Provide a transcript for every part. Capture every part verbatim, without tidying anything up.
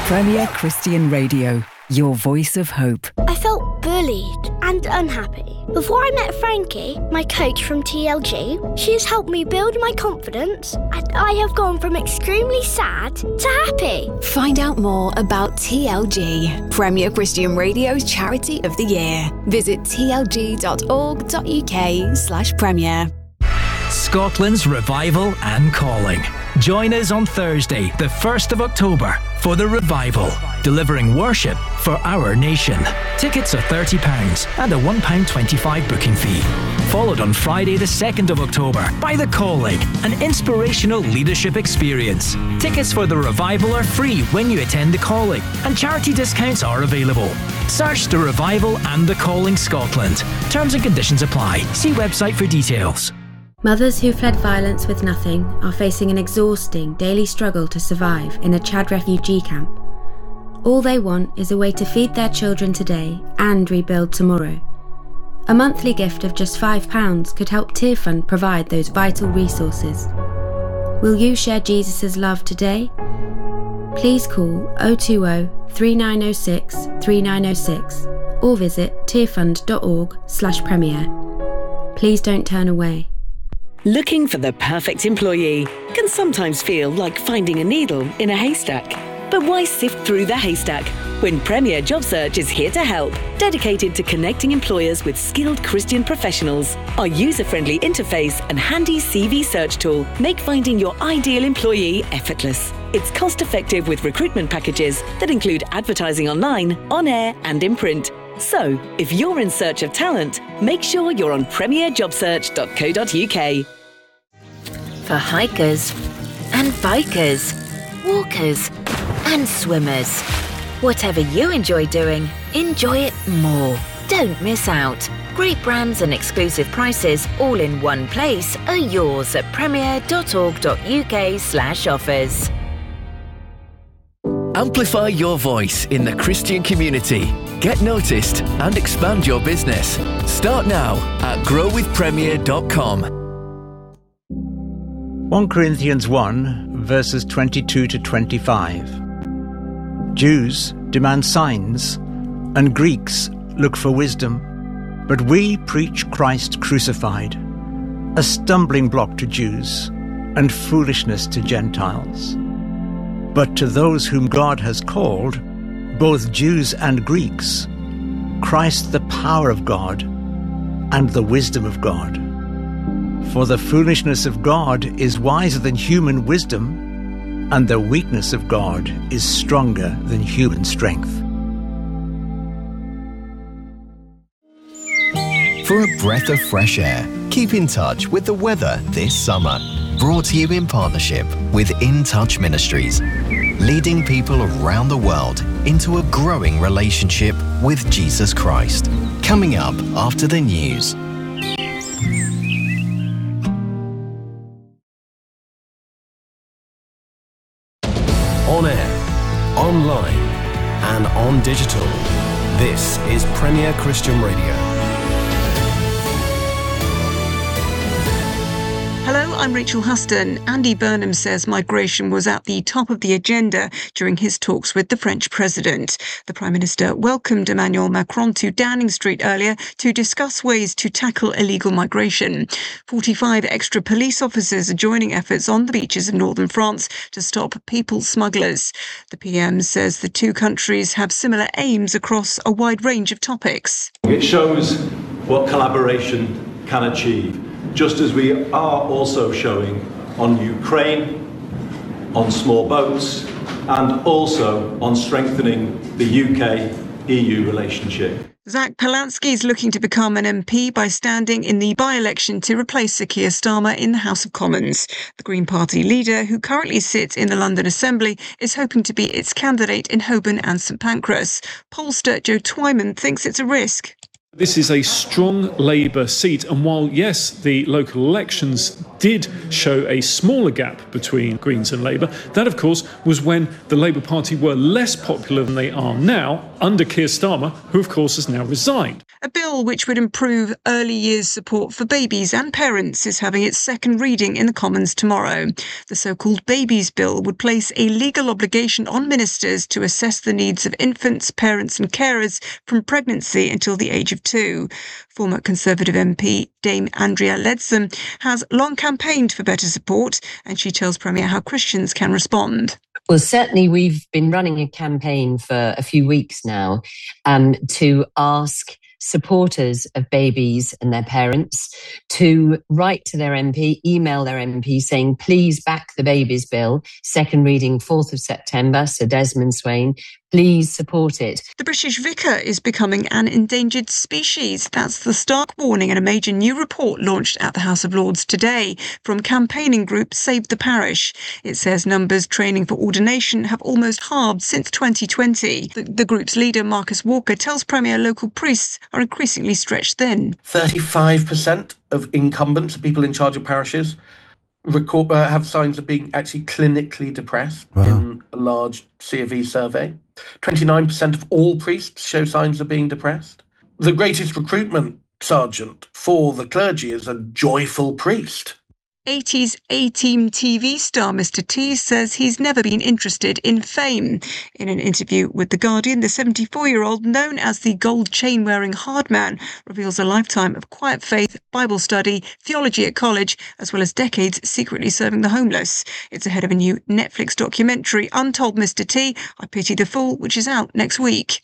Premier Christian Radio, your voice of hope. I felt bullied and unhappy. Before I met Frankie, my coach from T L G, she has helped me build my confidence, and I have gone from extremely sad to happy. Find out more about T L G, Premier Christian Radio's Charity of the Year. Visit tlg.org.uk slash premier. Scotland's Revival and Calling. Join us on Thursday, the first of October, for the Revival, delivering worship for our nation. Tickets are thirty pounds and a one pound twenty-five booking fee. Followed on Friday, the second of October, by The Calling, an inspirational leadership experience. Tickets for the Revival are free when you attend The Calling, and charity discounts are available. Search The Revival and The Calling Scotland. Terms and conditions apply. See website for details. Mothers who fled violence with nothing are facing an exhausting daily struggle to survive in a Chad refugee camp. All they want is a way to feed their children today and rebuild tomorrow. A monthly gift of just five pounds could help Tearfund provide those vital resources. Will you share Jesus' love today? Please call oh two oh, three nine oh six, three nine oh six or visit tearfund.org slash premier. Please don't turn away. Looking for the perfect employee can sometimes feel like finding a needle in a haystack. But why sift through the haystack when Premier Job Search is here to help, dedicated to connecting employers with skilled Christian professionals? Our user-friendly interface and handy C V search tool make finding your ideal employee effortless. It's cost-effective with recruitment packages that include advertising online, on air and in print. So, if you're in search of talent, make sure you're on premier job search dot co dot uk. For hikers and bikers, walkers and swimmers. Whatever you enjoy doing, enjoy it more. Don't miss out. Great brands and exclusive prices all in one place are yours at premier.org.uk slash offers. Amplify your voice in the Christian community. Get noticed and expand your business. Start now at grow with premier dot com. First Corinthians one, verses twenty-two to twenty-five. Jews demand signs, and Greeks look for wisdom, but we preach Christ crucified, a stumbling block to Jews and foolishness to Gentiles. But to those whom God has called, both Jews and Greeks, Christ the power of God and the wisdom of God. For the foolishness of God is wiser than human wisdom, and the weakness of God is stronger than human strength. For a breath of fresh air, keep in touch with the weather this summer. Brought to you in partnership with In Touch Ministries, leading people around the world into a growing relationship with Jesus Christ. Coming up after the news. On air, online, and on digital. This is Premier Christian Radio. Hello, I'm Rachel Huston. Andy Burnham says migration was at the top of the agenda during his talks with the French president. The Prime Minister welcomed Emmanuel Macron to Downing Street earlier to discuss ways to tackle illegal migration. forty-five extra police officers are joining efforts on the beaches of northern France to stop people smugglers. The P M says the two countries have similar aims across a wide range of topics. It shows what collaboration can achieve, just as we are also showing on Ukraine, on small boats, and also on strengthening the U K E U relationship. Zach Polansky is looking to become an M P by standing in the by-election to replace Sir Keir Starmer in the House of Commons. The Green Party leader, who currently sits in the London Assembly, is hoping to be its candidate in Holborn and St Pancras. Pollster Joe Twyman thinks it's a risk. This is a strong Labour seat, and while, yes, the local elections did show a smaller gap between Greens and Labour, that, of course, was when the Labour Party were less popular than they are now, under Keir Starmer, who, of course, has now resigned. A bill which would improve early years support for babies and parents is having its second reading in the Commons tomorrow. The so-called Babies Bill would place a legal obligation on ministers to assess the needs of infants, parents and carers from pregnancy until the age of two. Former Conservative M P Dame Andrea Leadsom has long campaigned for better support, and she tells Premier how Christians can respond. Well, certainly we've been running a campaign for a few weeks now um, to ask supporters of babies and their parents to write to their M P, email their M P saying, please back the Babies Bill, second reading fourth of September, Sir Desmond Swayne, please support it. The British vicar is becoming an endangered species. That's the stark warning in a major new report launched at the House of Lords today from campaigning group Save the Parish. It says numbers training for ordination have almost halved since twenty twenty. The, the group's leader, Marcus Walker, tells Premier local priests are increasingly stretched thin. thirty-five percent of incumbents, people in charge of parishes, record, uh, have signs of being actually clinically depressed wow. in a large C of E survey. twenty-nine percent of all priests show signs of being depressed. The greatest recruitment sergeant for the clergy is a joyful priest. eighties A-Team T V star Mister T says he's never been interested in fame. In an interview with The Guardian, the seventy-four-year-old, known as the gold chain-wearing hard man, reveals a lifetime of quiet faith, Bible study, theology at college, as well as decades secretly serving the homeless. It's ahead of a new Netflix documentary, Untold Mister T, I Pity the Fool, which is out next week.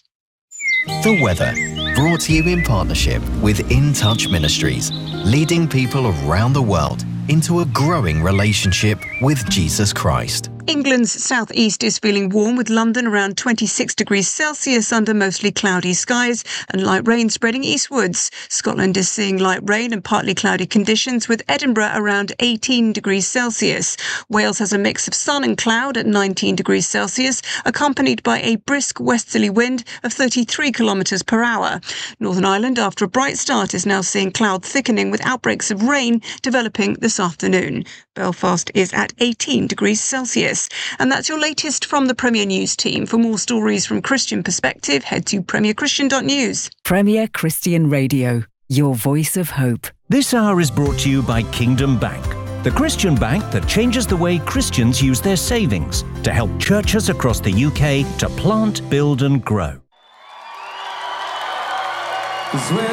The weather, brought to you in partnership with In Touch Ministries, leading people around the world into a growing relationship with Jesus Christ. England's southeast is feeling warm, with London around twenty-six degrees Celsius under mostly cloudy skies and light rain spreading eastwards. Scotland is seeing light rain and partly cloudy conditions, with Edinburgh around eighteen degrees Celsius. Wales has a mix of sun and cloud at nineteen degrees Celsius, accompanied by a brisk westerly wind of thirty-three kilometres per hour. Northern Ireland, after a bright start, is now seeing cloud thickening with outbreaks of rain developing this afternoon. Belfast is at eighteen degrees Celsius. And that's your latest from the Premier News team. For more stories from Christian perspective, head to premier christian dot news. Premier Christian Radio, your voice of hope. This hour is brought to you by Kingdom Bank, the Christian bank that changes the way Christians use their savings to help churches across the U K to plant, build and grow.